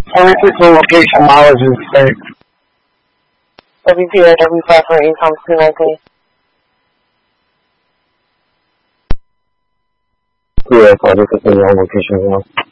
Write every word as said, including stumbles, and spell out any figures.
Physical location mileage is state. W P R W five four eight, Thomas two nineteen. Yes, I'll just continue on location as well.